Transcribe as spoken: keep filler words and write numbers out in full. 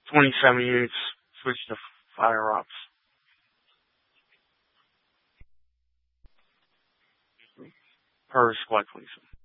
twenty-seven units switch to fire ops. Per squad twenty-seven.